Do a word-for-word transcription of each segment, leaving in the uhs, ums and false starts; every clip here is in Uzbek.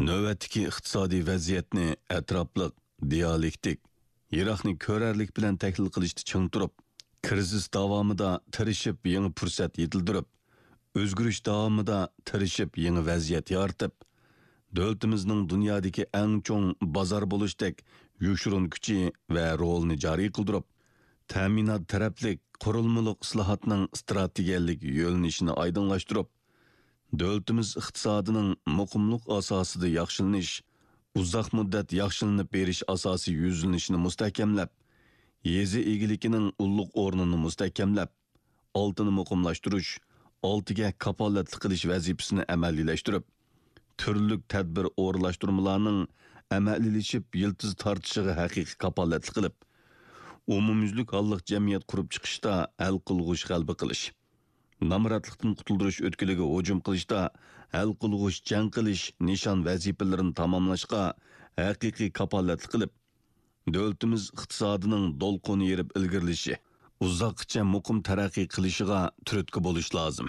Növbətdəki iqtisadi vəziyyətni ətraflıq, dialektik, yiroqni ko'rarlik bilan tahlil qilishda ching turib, krizis davomida tirishib yangi fursat yetildirib, o'zgarish davomida tirishib yangi vaziyat yaratib, davlatimizning dunyodagi eng cho'ng bozor bo'lishdek yushurun kuchi va rolini joriy qildirib, ta'minot taraflik qurilmaliq islohotning strategiyalik yo'nalishini oydinlashtirib, davlatimiz iqtisodining muqimlik asosida yaxshilanish, uzoq muddat yaxshilanib berish asosi yuzlanishini mustahkamlab, yezi egilikining ulluq o'rnini mustahkamlab, oltini muqimlashtirish, oltiga kapolatlik qilish vazifasini amaliylashtirib, turli tadbir o'rinlashtirmalarning amaliylashib yiltiz tortishiga haqiqiy kapolatlik qilib, umumyuzlik holliq jamiyat qurib chiqishda hal qilg'ush g'alba qilish, namratlikdan qutuldirish o'tkiliga hujum qilishda hal qilg'ush jang qilish nishon vazifalarini tamomlashga haqiqiy kapolatlik qilib, davlatimiz iqtisodining do'lqini yerib ilgirlishi, uzoqcha muqim taraqqiy qilishiga turtki bo'lish lozim.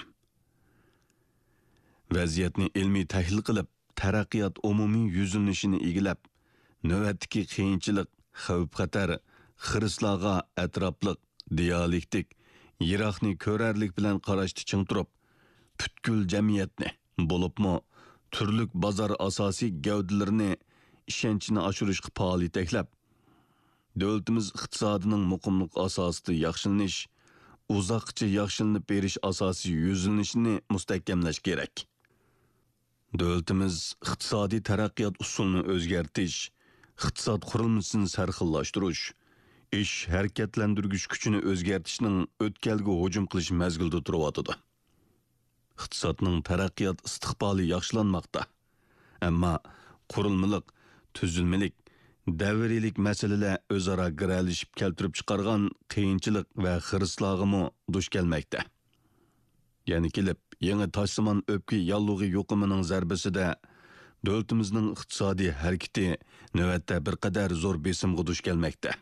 Vaziyatni ilmiy tahlil qilib, taraqqiyot umumiy yuzlanishini egilab, navbatdagi qiyinchilik, xavf-xatar, xirislarga atrofliq, dialektik, yiroqni ko'rarlik bilan qarashda ching turib, butkul jamiyatni, bo'libmi turli bozor asosiy gavdalarini ishonchini oshirishga faol yetaklab, davlatimiz iqtisodining muqimlik asosida yaxshilanish, uzoqcha yaxshilanib berish asosi yuzlanishini mustahkamlash kerak. Davlatimiz iqtisodiy taraqqiyot usulini o'zgartirish, iqtisod qurilmasini sarxillashtirish, ish harakatlantirgich kuchini o'zgartirishning o'tkalga hujum qilish mazgilida turibdi. Iqtisodning taraqqiyot istiqboli yaxshilanmoqda. Ammo qurilmalik, tuzilmalik, davriylik masalalar o'zaro giralishib keltirib chiqargan qiyinchilik va xirislarga duch kelmoqda. Ya'ni kelib, yangi toshsimon o'pki yallug'i yuqumining zarbasida davlatimizning iqtisodiy harakati navbatda bir qadar zo'r besimga duch kelmoqda.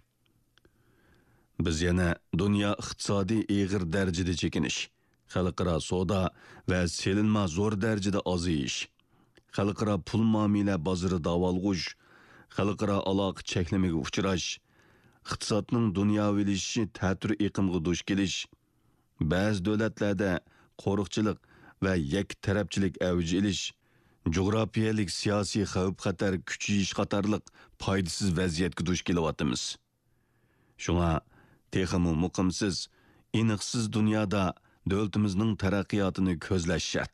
Biz yana dunyo iqtisodiy ig'ir darajada chekinish, xalqaro savdo va selinma zo'r darajada oziyish, xalqaro pul muomala bozori davolg'ush, xalqaro aloqa cheklamiga uchrash, iqtisodning dunyovilashishi ta'tir iqimga duch kelish, ba'zi davlatlarda qo'riqchilik va yak tarafchilik avj ilish, jug'rofiyalik siyosiy xavf-xatar kuchayish qatorliq foydasiz vaziyatga duch kelyapmiz. Shunga texmi muqimsiz, iniqsiz dunyoda davlatimizning taraqqiyotini ko'zlash shart.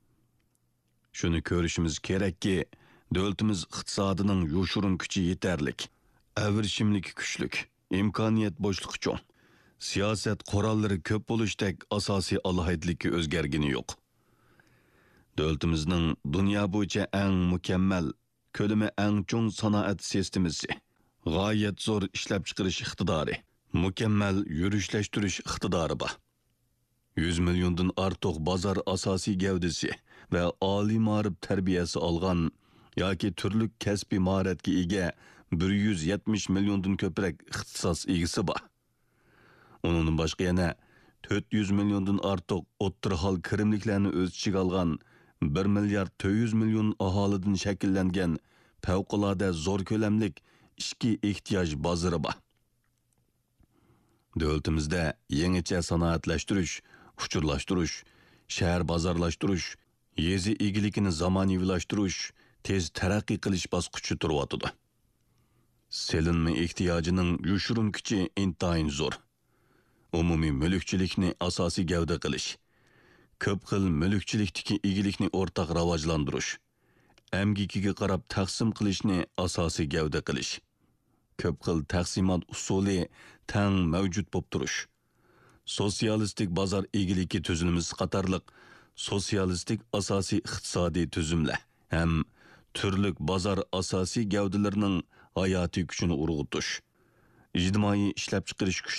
Shuni ko'rishimiz kerakki, davlatimiz iqtisodining yushurun kuchi yetarlik, avrishimlik kuchlik, imkoniyat bo'shliqi cho'ng, siyosat qurollari ko'p bo'lishdek asosiy alohidlikka o'zgargani yo'q. Davlatimizning dunyo bo'yicha eng mukammal, ko'lami eng cho'ng sanoat sistemasi, g'oyat zo'r ishlab chiqarish iqtidori, mukammal yurishlashtirish iqtidori bor. yuz milliondan ortiq bozor asosiy gavdasi va oliy ma'rif tarbiyasi olgan yoki turli kasbiy mahoratga ega bir yuz yetmish milliondan ko'proq ixtisos egasi bor. Undan boshqa yana to'rt yuz milliondan ortiq o'ttir hol kirimliklarni o'z ichiga olgan bir milliard to'rt yuz million aholidan shakllangan favqulodda zo'r ko'lamlik ichki ehtiyoj bozori bor. Davlatimizda yangicha sanoatlashtirish, uchurlashtirish, shahar bozorlashtirish, yezi egiligini zamoniylashtirish, tez taraqqiy qilish bosqichi turibdi. Selinma ehtiyojining yushurun kuchi intayin zo'r. Umumiy mulkchilikni asosiy gavda qilish, ko'p xil mulkchilikdagi egilikni o'rtaq rivojlantirish, amgikiga qarab taqsim qilishni asosiy gavda qilish, ko'p xil taqsimot usuli tang mavjud bo'lib turish, sotsialistik bozor egiligi tuzumimiz qatorliq sotsialistik asosiy iqtisodiy tuzumlar ham turli bozor asosiy gavdalarining hayotiy kuchini urg'utish, ijtimoiy ishlab chiqarish